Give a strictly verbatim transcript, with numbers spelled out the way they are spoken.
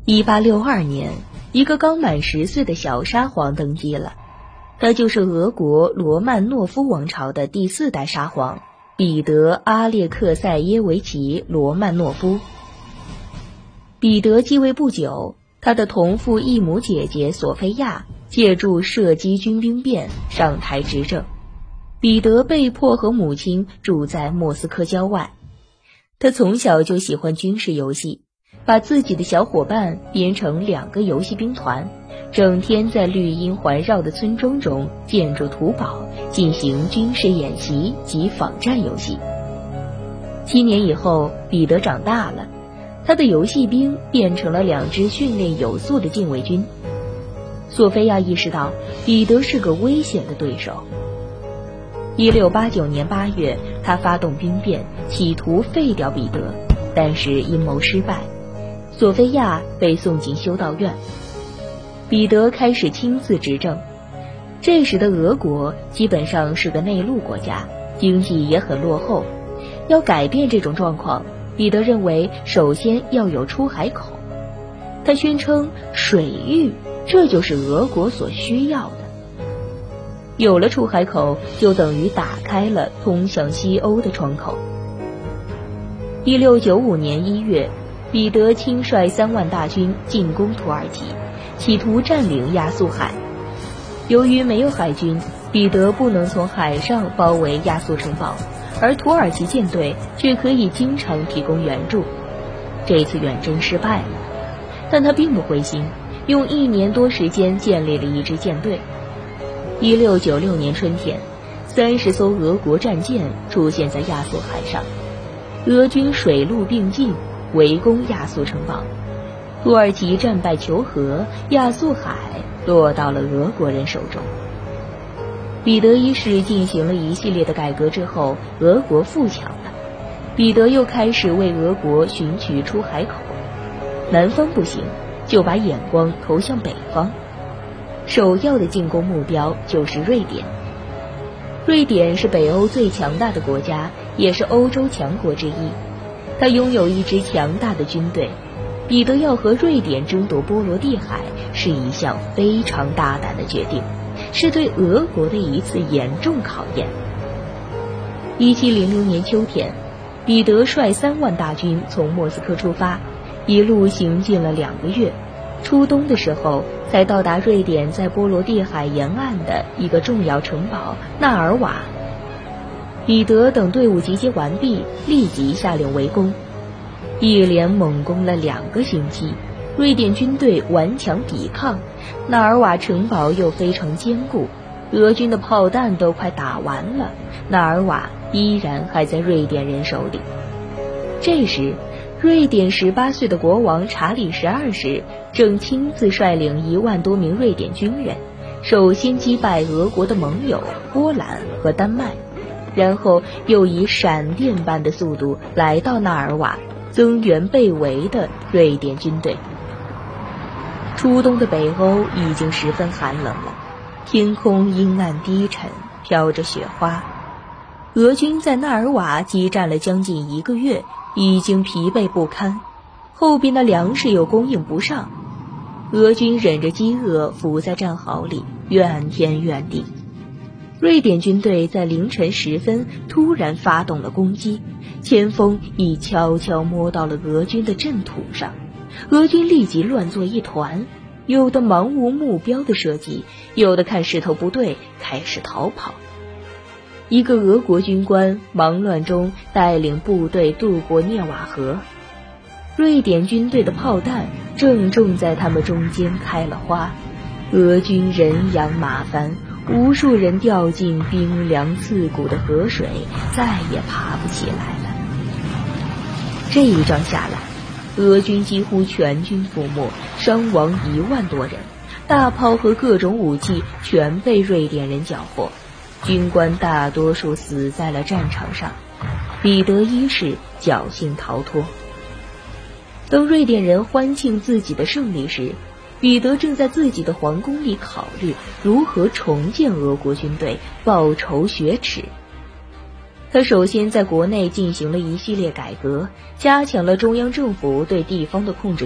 一八六二年，一个刚满十岁的小沙皇登基了，他就是俄国罗曼诺夫王朝的第四代沙皇彼得·阿列克塞耶维奇·罗曼诺夫。彼得继位不久，他的同父异母姐姐索菲亚借助射击军兵变上台执政，彼得被迫和母亲住在莫斯科郊外。他从小就喜欢军事游戏，把自己的小伙伴编成两个游戏兵团，整天在绿荫环绕的村庄中建筑土堡，进行军事演习及仿战游戏。七年以后，彼得长大了，他的游戏兵变成了两支训练有素的禁卫军。索菲亚意识到彼得是个危险的对手。一六八九年八月，他发动兵变，企图废掉彼得，但是阴谋失败，索菲亚被送进修道院。彼得开始亲自执政。这时的俄国基本上是个内陆国家，经济也很落后。要改变这种状况，彼得认为首先要有出海口。他宣称水域，这就是俄国所需要的。有了出海口，就等于打开了通向西欧的窗口。一六九五年一月，彼得亲率三万大军进攻土耳其，企图占领亚速海。由于没有海军，彼得不能从海上包围亚速城堡，而土耳其舰队却可以经常提供援助。这次远征失败了，但他并不灰心，用一年多时间建立了一支舰队。一六九六年春天，三十艘俄国战舰出现在亚速海上，俄军水陆并进，围攻亚速城堡。土耳其战败求和，亚速海落到了俄国人手中。彼得一世进行了一系列的改革之后，俄国富强了，彼得又开始为俄国寻取出海口。南方不行，就把眼光投向北方。首要的进攻目标就是瑞典。瑞典是北欧最强大的国家，也是欧洲强国之一。它拥有一支强大的军队。彼得要和瑞典争夺波罗的海是一项非常大胆的决定，是对俄国的一次严重考验。一七零零年秋天，彼得率三万大军从莫斯科出发，一路行进了两个月，初冬的时候才到达瑞典在波罗的海沿岸的一个重要城堡纳尔瓦。彼得等队伍集结完毕，立即下令围攻。一连猛攻了两个星期，瑞典军队顽强抵抗，纳尔瓦城堡又非常坚固，俄军的炮弹都快打完了，纳尔瓦依然还在瑞典人手里。这时，瑞典十八岁的国王查理十二世正亲自率领一万多名瑞典军人，首先击败俄国的盟友波兰和丹麦，然后又以闪电般的速度来到纳尔瓦，增援被围的瑞典军队。初冬的北欧已经十分寒冷了，天空阴暗低沉，飘着雪花。俄军在纳尔瓦激战了将近一个月，已经疲惫不堪，后边的粮食又供应不上，俄军忍着饥饿伏在战壕里，怨天怨地。瑞典军队在凌晨时分突然发动了攻击，前锋已悄悄摸到了俄军的阵土上，俄军立即乱作一团，有的盲无目标的射击，有的看势头不对开始逃跑。一个俄国军官忙乱中带领部队渡过涅瓦河，瑞典军队的炮弹正中在他们中间开了花，俄军人仰马翻，无数人掉进冰凉刺骨的河水，再也爬不起来了。这一仗下来，俄军几乎全军覆没，伤亡一万多人，大炮和各种武器全被瑞典人缴获，军官大多数死在了战场上，彼得一世侥幸逃脱。等瑞典人欢庆自己的胜利时，彼得正在自己的皇宫里考虑如何重建俄国军队，报仇雪耻。他首先在国内进行了一系列改革，加强了中央政府对地方的控制